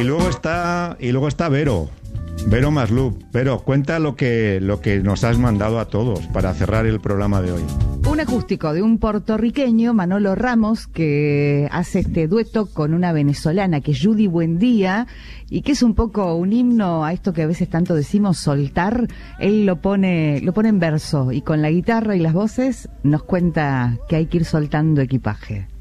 luego está Vero Maslup. Vero, cuenta lo que nos has mandado a todos para cerrar el programa de hoy. Un acústico de un puertorriqueño, Manolo Ramos, que hace este dueto con una venezolana, que es Judy Buendía, y que es un poco un himno a esto que a veces tanto decimos, soltar. Él lo pone en verso, y con la guitarra y las voces nos cuenta que hay que ir soltando equipaje.